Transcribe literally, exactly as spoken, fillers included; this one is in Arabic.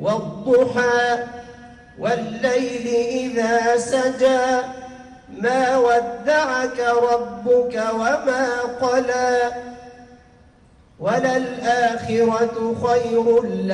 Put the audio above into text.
والضحى والليل إذا سجى ما ودعك ربك وما قلى وللآخرة خير لك